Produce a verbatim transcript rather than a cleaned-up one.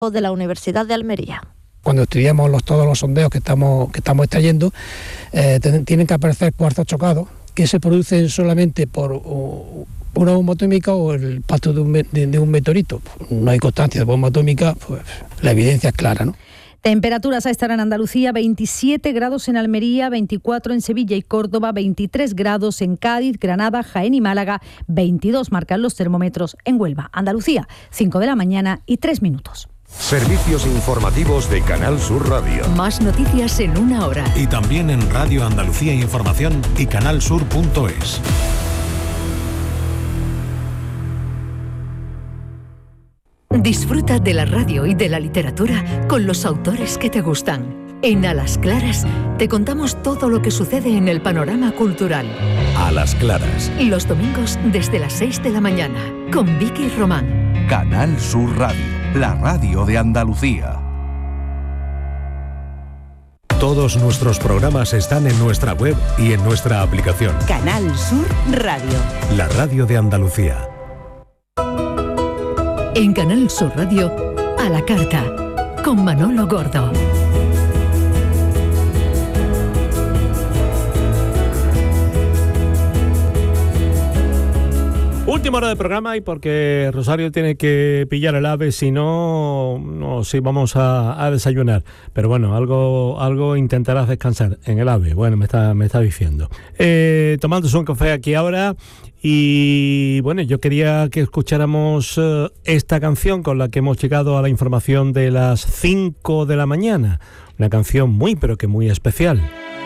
de la Universidad de Almería. Cuando estudiamos los, todos los sondeos que estamos, que estamos extrayendo, eh, ten, tienen que aparecer cuarzos chocados que se producen solamente por o, una bomba atómica o el impacto de un, de, de un meteorito. No hay constancia de bomba atómica, pues la evidencia es clara, ¿no? Temperaturas a estar en Andalucía, veintisiete grados en Almería, veinticuatro en Sevilla y Córdoba, veintitrés grados en Cádiz, Granada, Jaén y Málaga, veintidós marcan los termómetros en Huelva. Andalucía, cinco de la mañana y tres minutos. Servicios informativos de Canal Sur Radio. Más noticias en una hora. Y también en Radio Andalucía Información y canal sur punto es. Disfruta de la radio y de la literatura con los autores que te gustan. En A las Claras te contamos todo lo que sucede en el panorama cultural. A las Claras. Los domingos desde las seis de la mañana con Vicky Román. Canal Sur Radio, la radio de Andalucía. Todos nuestros programas están en nuestra web y en nuestra aplicación. Canal Sur Radio. La radio de Andalucía. En Canal Sur Radio, A la Carta, con Manolo Gordo. Última hora de programa y porque Rosario tiene que pillar el AVE, si no, no sí vamos a, a desayunar. Pero bueno, algo algo intentarás descansar en el AVE. Bueno, me está, me está diciendo. Eh, tomándose un café aquí ahora. Y bueno, yo quería que escucháramos uh, esta canción con la que hemos llegado a la información de las cinco de la mañana. Una canción muy, pero que muy especial.